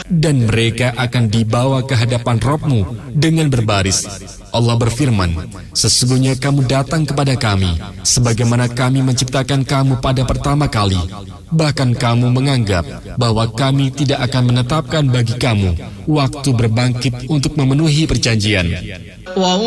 dan mereka akan dibawa ke hadapan Rabb-Mu dengan berbaris. Allah berfirman, sesungguhnya kamu datang kepada kami sebagaimana kami menciptakan kamu pada pertama kali. Bahkan kamu menganggap bahwa kami tidak akan menetapkan bagi kamu waktu berbangkit untuk memenuhi perjanjian.